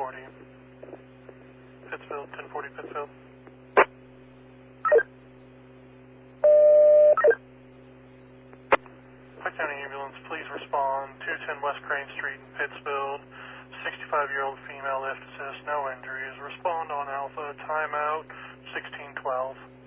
1040. Pittsfield, 1040 Pittsfield. Pike County Ambulance, please respond. 210 West Crane Street in Pittsfield. 65-year-old female lift assist, no injuries. Respond on Alpha, timeout, 1612.